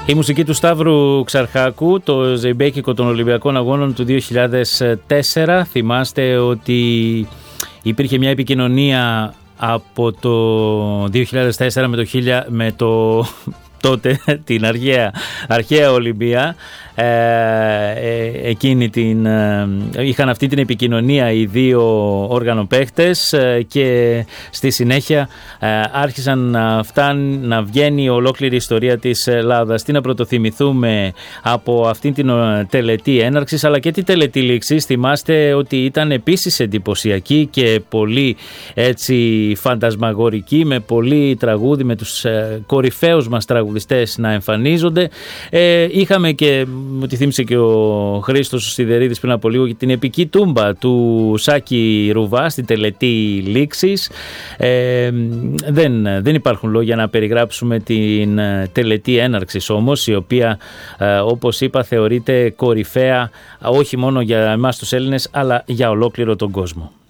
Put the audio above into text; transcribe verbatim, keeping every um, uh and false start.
Η μουσική του Σταύρου Ξαρχάκου, το ζεϊμπέκικο των Ολυμπιακών Αγώνων του δύο χιλιάδες τέσσερα. Θυμάστε ότι υπήρχε μια επικοινωνία από το δύο χιλιάδες τέσσερα με το, με το τότε την αρχαία, αρχαία Ολυμπία. Ε, ε, εκείνη την, ε, είχαν αυτή την επικοινωνία οι δύο όργανο-παίχτες ε, και στη συνέχεια ε, άρχισαν να, φτάνει, να βγαίνει ολόκληρη η ιστορία της Ελλάδας. Τι να πρωτοθυμηθούμε από αυτήν την τελετή έναρξης αλλά και τη τελετή λήξης. Θυμάστε ότι ήταν επίσης εντυπωσιακή και πολύ έτσι φαντασμαγορική, με πολύ τραγούδι, με τους ε, κορυφαίους μας τραγουδιστές να εμφανίζονται. Ε, είχαμε και, μου τη θύμισε και ο Χρήστος Σιδερίδης πριν από λίγο, την επική τούμπα του Σάκη Ρουβά στην τελετή λήξης. Ε, δεν, δεν υπάρχουν λόγια να περιγράψουμε την τελετή έναρξης όμως, η οποία ε, όπως είπα θεωρείται κορυφαία όχι μόνο για εμάς τους Έλληνες αλλά για ολόκληρο τον κόσμο.